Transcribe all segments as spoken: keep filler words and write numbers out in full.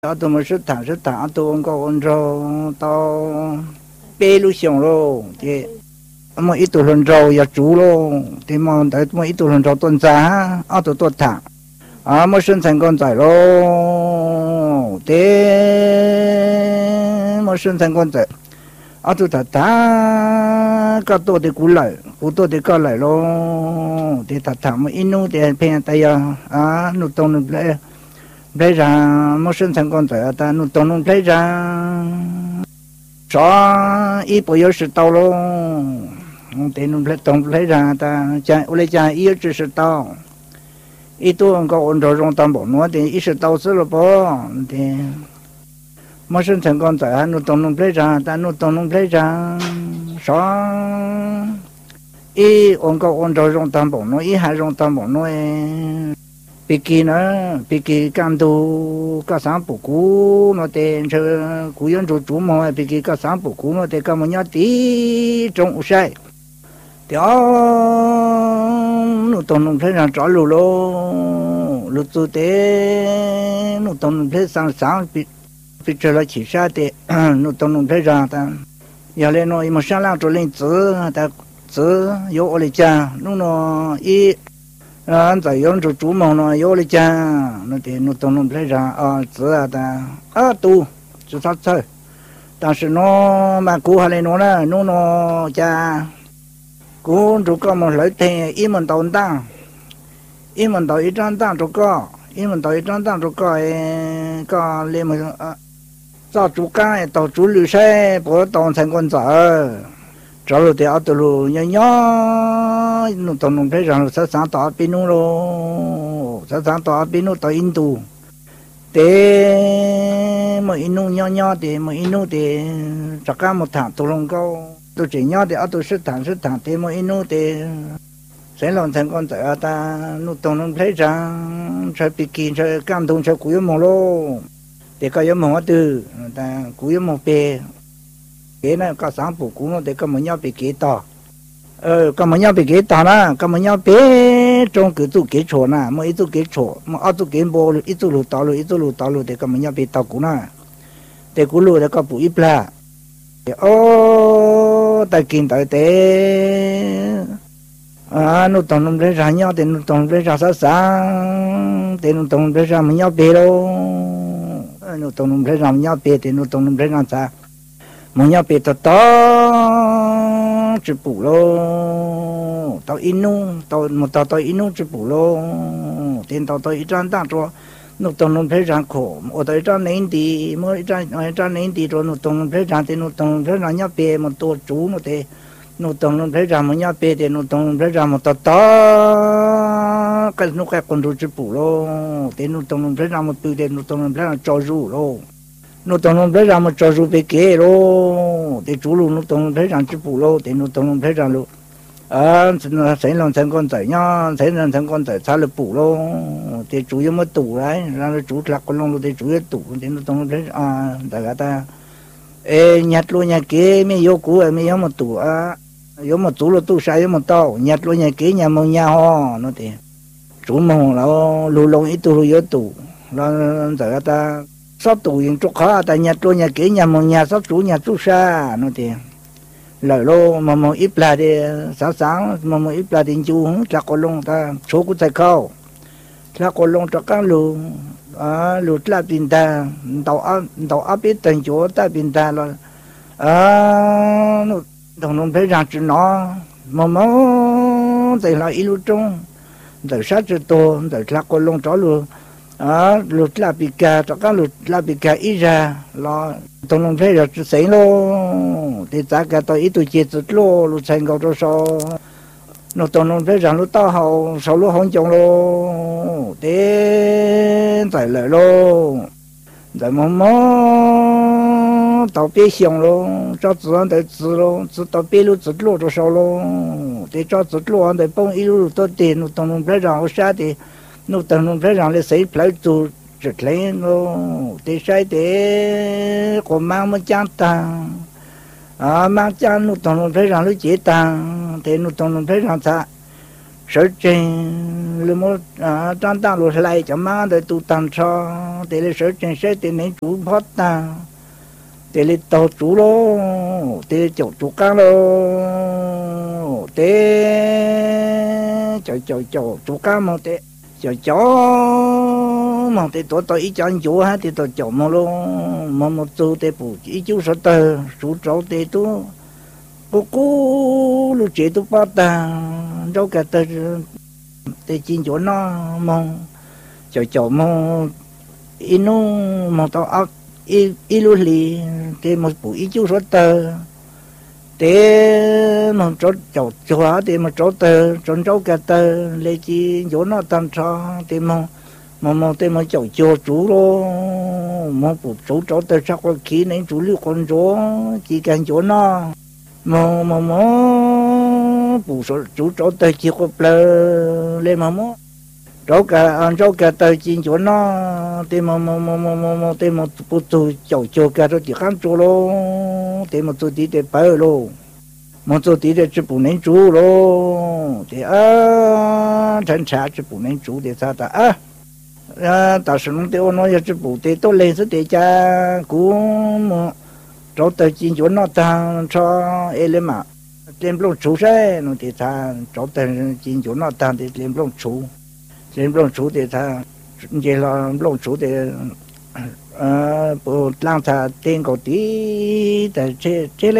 à tụi mình xuất thẳng xuất thẳng tụi ông có ôn rau tao bê lu xiong rồi thì mà ít tụi lần rau ya chú rồi thì mà tại mà ít tụi lần rau tuần giá à tụi tuần thẳng à mà sinh thành con仔rồi thế mà sinh thành con仔à tụi ta ta cái tôi thì cú lại cú tôi thì có lại rồi thì ta thẳng mà ít nu thì phe tay à nu tông nu lại bây giờ một sinh thành con trẻ ta nó tông nó bây giờ xóa ít bây giờ sự tao luôn thì nó lấy tông lấy ra ta cha lấy cha ít chỉ sự tao ít tôi có ổn rồi trong tâm bộ nó thì ít sự tao sẽ là bao thì một sinh thành con trẻ nó tông nó lấy ra ta nó tông nó lấy ra xóa ít ổn có ổn rồi trong tâm bộ nó ít hai trong tâm bộ nó bị kỳ nó bị kỳ cam tu các sáng bổ cú nó tên cho cú yên chủ chủ mà bị kỳ các sáng bổ cú nó tên các món nhát tí trong sai đó nó tông nó thấy là rõ lù lô lù tu tế nó tông nó thấy sáng sáng bị bị trở lại chỉ ra thế nó tông nó thấy ra ta giờ lên nó mà sáng lang trở lên chữ ta chữ yếu ở đây cha nó nó ít anh tại yon chủ chủ mong nó yếu lên cha nó thì nó tông nó lấy ra à chữ à ta à tu chữ sát thôi,但是 nó mà cú hay nó là nó nó cha cú chủ có một lợi thế ý mình tồn tăng ý mình tồn ý trang tăng chủ có ý mình tồn ý trang tăng chủ có có lên mà cho chủ cái tàu chủ lưu xe bỏ tồn thành con dở trở lại thì ở từ lù nhỏ nhỏ nó tông nó thấy rằng sẽ sáng tỏ bên nó rồi sẽ sáng tỏ bên nó tới Indo thế mà Indo nhỏ nhỏ thì mà Indo thì chắc cả một tháng tôi không có tôi chỉ nhỏ thì ở tôi xuất tháng xuất tháng thì mà Indo thì sẽ làm thành con trẻ ta nó tông nó thấy rằng sẽ bị kín sẽ cảm thông sẽ cúi mông lô thì có yếu mông từ ta cúi mông bề cái này có sáng phụ cũng nó để có mấy nhau bị kế to, ờ có mấy nhau bị kế to na, có mấy nhau bị trong cái tu kế chỗ na, mà ít tu kế chỗ, mà ở tu kế bò ít tu lụt tao lụt ít tu lụt tao lụt để có mấy nhau bị tao cũng na, để cũng lụt để có bụi pla, ô ta kinh tại thế, à nó tông nó lấy ra nhau thì nó tông lấy ra sao sáng, thì nó tông lấy ra mấy nhau bị đâu, nó tông lấy ra mấy nhau bị thì nó tông lấy ra sao một nhà bị tao to chụp bù lô tao inu tao một tao tao inu chụp bù lô tiền tao tao ít trang tăng cho nó tao nó phải rằng khổ một tao ít trang nén thì mới ít trang ít trang nén thì rồi nó tao nó phải rằng thì nó tao nó phải rằng nhà bị một tổ chú nó thì nó tao nó phải rằng một nhà bị thì nó tao nó phải rằng một tao to cái nó cái con đồ chụp bù lô thì nó tao nó phải rằng một từ thì nó tao nó phải rằng cho rủ lô nó tông nó thấy rằng mà cho dù bị kế lô thì chú luôn nó tông thấy rằng chú phụ lô thì nó tông thấy rằng luôn à thấy làm thành con仔nhá thấy làm thành con仔sao là phụ lô thì chú yếu mất tủ đấy ra chú lạc con lông thì chú yếu tủ thì nó tông thấy à đại cả ta ê nhặt luôn nhà kế mới yếu cũ mới yếu một tủ à yếu một tủ là tủ sai yếu một tàu nhặt luôn nhà kế nhà mông nhà ho nó thì chú mông nó lù lông ít tủ yếu tủ nó đại cả ta sắp tủ những chỗ khó tại nhà tôi nhà kế nhà một nhà sắp chủ nhà chú xa nó thì lời lô mà một ít là đi sáng sáng mà một ít là đi chú chắc có lông ta số của thầy khâu chắc có lông cho các lù à lù là bình ta tàu áp tàu áp biết thành chỗ ta bình ta rồi à nó thằng nó thấy rằng chuyện nó mà mà tại là ít lúc trong tại sát cho tôi tại chắc có lông chó luôn à lụt là bị cả cho các lụt là bị cả ít ra lo tôi không thấy được xảy lô thì tất cả tôi ít tôi chết rồi lô lụt thành cầu cho sao nó tôi không thấy rằng lụt tao hậu sau lụt không chồng lô thế tại lại lô tại mà mà tao biết xong lô cho tự anh để tự lô tự tao biết lụt tự lô cho sao lô thì cho tự lô anh để bông ít lụt tôi tiền tôi không thấy rằng sao thì nó tao nó phải rằng là xây phải tu rất lấy nó để xây để có mang một chăn tang à mang chăn nó tao nó phải rằng nó chỉ tang để nó tao nó phải rằng sao sở trên là một trang tăng luôn lại cho má để tu tăng cho để lấy sở trên sẽ để nên chủ phát ta để lấy tàu chủ đó để chỗ chủ cá đó để chỗ chỗ chỗ chủ cá mà để chỗ chỗ mà để tôi tôi ý chọn chủ ha thì tôi chọn mà luôn mà một số để bù ý chú sợ tờ chủ chỗ để tu cô cô lúc chế tu bắt ta đâu cả tờ để chín chỗ nó mong chỗ chỗ mong inu mong tao ác i ilu li để một buổi ý chú sợ tờ để mà chỗ chỗ chỗ để mà chỗ tờ chỗ chỗ cả tờ lấy chi chỗ nó tan cho để mà mà mà để mà chỗ chỗ chủ luôn mà buổi chủ chỗ tờ sao có khí nên chủ lưu con chỗ chỉ cần chỗ nó mà mà mà buổi số chủ chỗ tờ chỉ có lơ lên mà mà chỗ cả anh chỗ cả tờ chỉ chỗ nó để mà mà mà mà mà mà để mà buổi chủ chỗ chỗ cả chỗ chỉ khám chỗ luôn để mà tôi đi để bay luôn mà tôi đi để chỉ buổi nên chủ luôn để à chân trả chỉ buổi nên chủ để sao ta à à ta sử dụng để nó chỉ buổi để tôi lên sẽ để cha cũng mà chỗ tờ chỉ chỗ nó tăng cho em mà lên lông chú sẽ nó thì ta chỗ tờ chỉ chỗ nó tăng thì lên lông chú lên lông chú thì ta vậy là lông chú thì à bộ lang ta tên cổ tí tại chế chế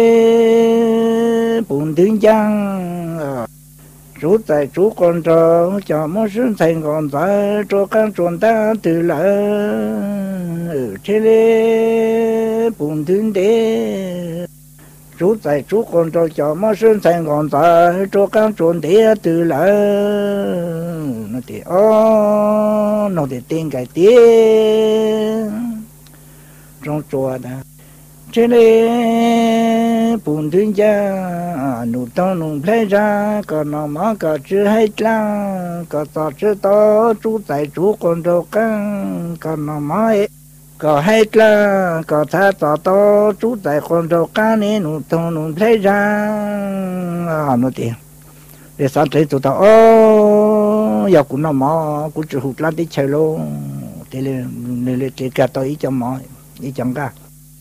lê bùn tiếng giang chú tại chú con trò cho mỗi sinh thành còn ta cho các chuẩn ta từ lại chế lê bùn tiếng đế chú tại chú con trò cho mỗi sinh thành còn ta cho các chuẩn đế từ lại nó thì ó nó thì tên cái tiếng trong chùa đó chế lê bùn tiếng giang nụ tao nụ plei ra có nó mà có chữ hết lang có tao chữ to chú tại chú con trâu căng có nó mà có hết lang có tha tao to chú tại con trâu căng nên nụ tao nụ plei ra à nó tiền để sáng thấy tụi tao ô giờ cũng nó mà cũng chỉ hụt lát đi chơi luôn thế nên nên để cả tao ý cho mọi ý chẳng cả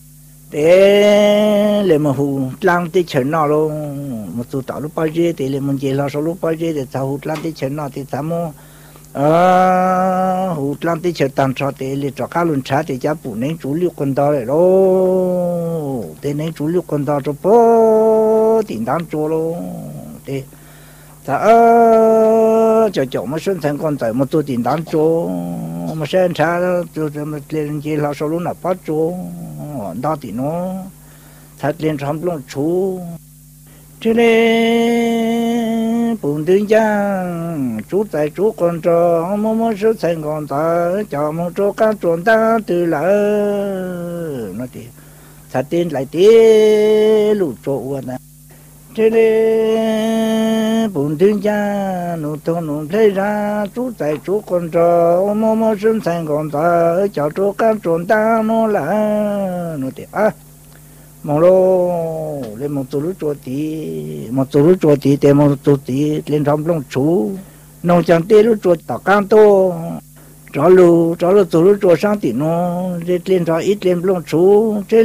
để lấy mà hụt lát đi chơi nó luôn một số tao lúc bao giờ để lấy mình chơi là số lúc bao giờ để tao hụt lát đi chơi nó thì tao mua à hụt lát đi chơi tàn cho để lấy cho cá luôn trả để giá bù nên chủ lực con tao rồi đó để nên chủ lực con tao cho bố tiền đáng cho luôn để ta cho chỗ mà sinh thành con tại một tôi tiền đáng cho mà sinh ra cho cho mà lên chỉ là số lúc nào bắt cho đó thì nó thật lên trong lòng chú cho nên bùn tiếng giang chú tại chú con cho mà mà sinh thành con tại cho một chỗ các chuẩn ta từ lại nó thì thật tin lại tí lụt chỗ này thế nên bùn tiếng cha nụ thôn nụ thấy ra chú tại chú con trò mô mô sinh thành con ta cho chú các trốn ta nó là nó thì à mong lô lên một tổ lúc chùa tí một tổ lúc chùa tí để một tổ tí lên trong lòng chú nông chẳng tê lúc chùa tỏ cam tô cho lu cho lu tổ lúc chùa sang tí nó lên cho ít lên lòng chú thế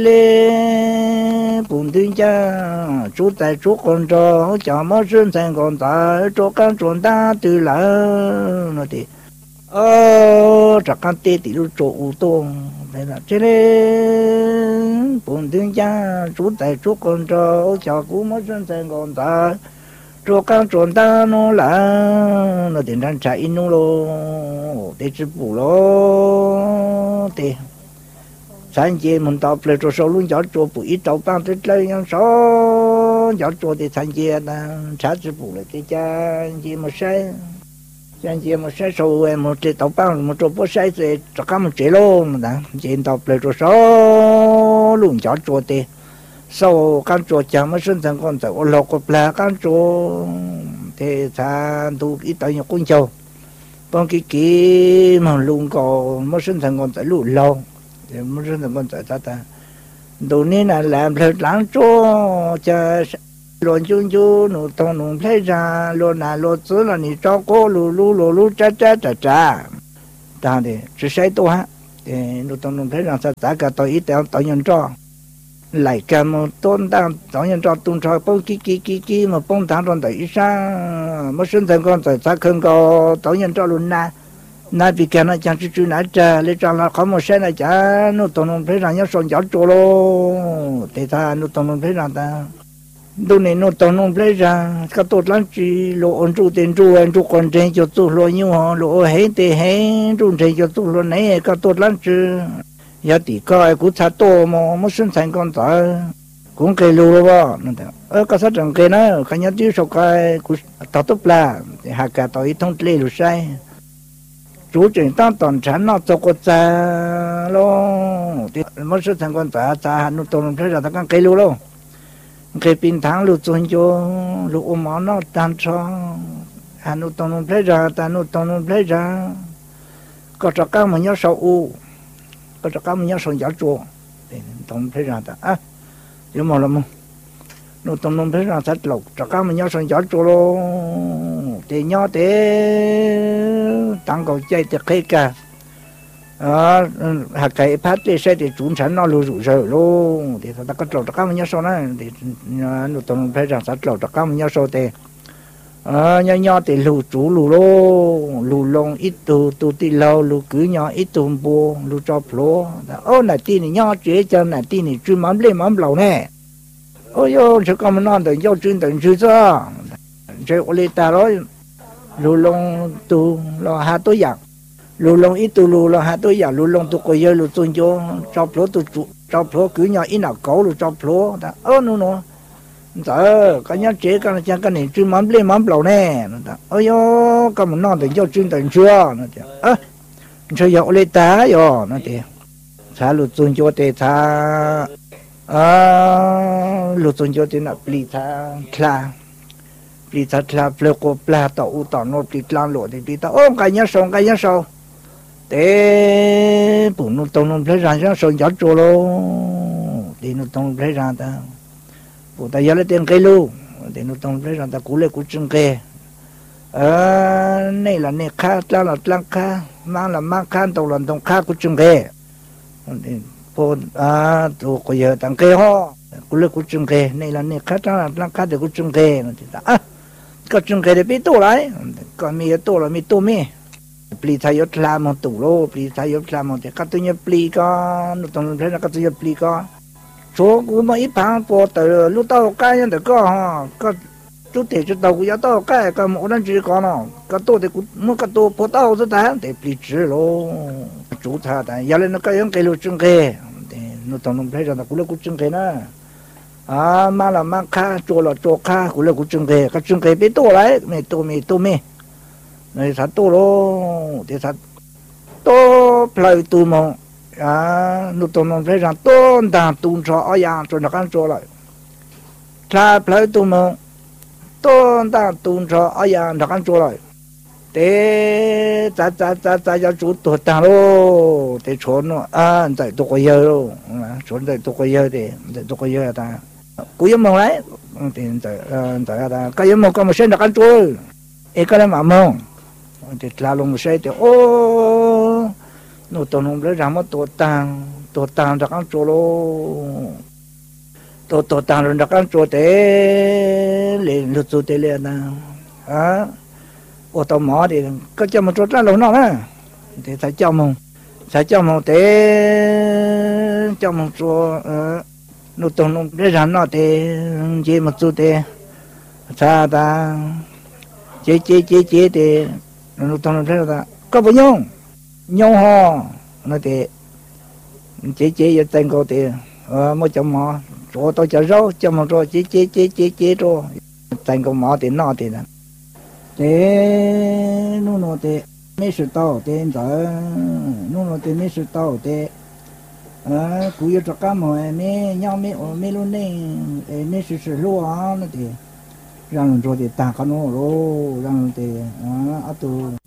lên bùn tiếng cha chú tại chú con trò cho mơ sinh thành con ta cho các chuẩn ta từ lại nó thì ơ chắc căn tê tí lúc chỗ ô tô thế là thế nên bùn tiếng cha chú tại chú con trò cho cú mơ sinh thành con ta cho các chuẩn ta nó là nó tiền đang chạy in nó lô để chụp bù lô thì sáng chế mình tập lại cho số luôn cho cho bụi tàu ban tới lấy những số cho cho thì sáng chế là sáng chế bụi lại cái cha gì mà sai sáng chế mà sai số em một cái tàu ban một chỗ bớt sai thì cho các mình chế luôn đó chế tập lại cho số luôn cho cho thì sau các chỗ chẳng mà sinh thành con tàu lộc cọp là các chỗ thì ta tu ít tới những con trâu con cái kia mà luôn còn mà sinh thành con tàu lụt lâu thì mới sinh thành con tàu ta ta đồ này là làm thật lắng cho cho luôn chung chung nụ tông nụ plei ra luôn là luôn chứ là nị cho cô lù lù lù lù cha cha cha cha ta thì chỉ sai tôi ha thì nụ tông nụ plei ra sa ta cả tôi ít tao tôi nhận cho lại cả một tôn đang tôi nhận cho tôn cho bông kí kí kí kí mà bông thang trong tới sang mà sinh thành con tới ta không có tôi nhận cho luôn na na bị cái nó chẳng chú chú nãy giờ lấy cho nó có một xe này chả nụ tông nụ plei ra nhớ son giáo cho lo thì ta nụ tông nụ plei ra ta đôi này nó tao nó lấy ra cái tốt lắm chỉ lộ ổn trụ tiền trụ anh trụ còn trên cho tụ lộ như họ lộ hết thì hết trụ trên cho tụ lộ này cái tốt lắm chứ giờ thì coi cũng thà to mà mới sinh thành con tao cũng cây lúa đó ở cái sát trồng cây nó cái nhát chứ sau cái cũng tao tốt là hạt cả tao ít thông lệ luôn sai chủ trình tăng toàn sản nó cho con cha lo thì mới sinh thành con tao cha nó tao nó lấy ra cái cây lúa luôn cái pin tháng lụt xuống cho lụt ôm máu nó tan cho anh lụt tông lụt lấy ra ta lụt tông lụt lấy ra có cho các mình nhớ sầu u có cho các mình nhớ sầu giáo chùa để tông lấy ra ta à nhưng mà làm lụt tông lụt lấy ra rất lâu cho các mình nhớ sầu giáo chùa luôn thì nhớ để tăng cầu chơi thì khai cả à hạt cái phát thì sẽ thì chúng sản nó lưu rủ rồi luôn thì ta có trâu các mình nhớ sau này thì nó tông phải rằng sát trâu các mình nhớ sau thì à nhớ nhớ thì lưu chủ lưu lô lưu long ít tu tu ti lâu lưu cứ nhớ ít tu bùa lưu cho plo ô này ti này nhớ chế cho này ti này chuyên mắm lên mắm lẩu nè ôi yo cho các mình ăn được yo chuyên tận chuyên cho chơi ô lê ta đó lưu long tu lo hai tối giặc lù lông ít tu lù là hai tôi giờ lù lông tu coi giờ lù tuân cho cho plo tu cho plo cứ nhau ít nào cố lù cho plo ta ơ nó nó giờ cái nhát chế cái chẳng cái này chuyên mắm lên mắm lẩu nè ơi yo cái mình non thì do chuyên tận chưa nó ơ chơi dạo lên tá yo nó thì thà lù tuân cho thì thà à lù tuân cho thì là pli thà thà pli thà thà plo cô pla tàu u tàu nó pli lan lộ thì pli tàu ô cái nhát sòng cái nhát sòng để bụng nó tông nó lấy ra cho sôi gió chua lô thì nó tông lấy ra ta bụng ta giờ lấy tiền cây lu thì nó tông lấy ra ta cú lấy cú trưng kê ờ này là này khá là là lăng khá mang là mang khá tông là tông khá cú trưng kê thì bụng à tụ coi giờ tăng kê ho cú lấy cú trưng kê này là này khá là lăng khá thì cú trưng kê thì ta à có trưng kê để biết tổ lại còn mi tổ là mi tổ mi pli thay yết làm một tủ lô pli thay yết làm một cái cắt tôi nhớ pli có nó tông thế là cắt tôi nhớ pli có số của mấy ít tháng po từ lúc tao cái nhân từ có ha có chút tiền chút tàu của giá tao cái cái một lần chỉ có nó cái tôi thì cũng nó cái tôi po tao rất là để pli chỉ lô chủ thà tại giờ lên nó cái những cái lô trưng kê thì nó tông thế là cũng là cũng trưng kê nữa à mà là mà kha chua là chua kha cũng là cũng trưng kê cái trưng kê biết tôi đấy mày tôi mày tôi mày này sát to lo thì sát to plei tu mong à nụ tông nó phải rằng to đàn tu cho ở nhà cho nó ăn cho lại cha plei tu mong to đàn tu cho ở nhà nó ăn cho lại để cha cha cha cha cho chủ tổ đàn lo để chọn nó à tại tổ cái giờ lo chọn tại tổ cái giờ để tại tổ cái giờ ta cú yếm mong đấy thì tại tại ta cái yếm mong có một sen nó ăn cho ấy cái này mà mong thì là lồng xe thì ô nó tao không lấy ra mà tổ tang tổ tang đặc ăn chỗ lô tổ tổ tang rồi đặc ăn chỗ thế liền lụt chỗ thế liền à à ô tao mỏ thì có cho một chỗ ra lồng nó nè thì phải cho mông phải cho mông thế cho một chỗ nó tao không lấy ra nó thì chỉ một chỗ thế sao ta chế chế chế chế thì nó tông nó ra có bao nhiêu nhau ho nó thì chế chế vậy tên cô thì mỗi chồng mỏ chỗ tôi chở rau chồng mỏ rồi chế chế chế chế chế rồi tên cô mỏ thì nó thì thế nó nó thì mấy sự tao thì giờ nó nó thì mấy sự tao thì à cú yêu cho cá mồi mấy nhau mấy mấy luôn này mấy sự sự lúa nó thì rằng rồi thì ta có nó rồi rằng thì à tu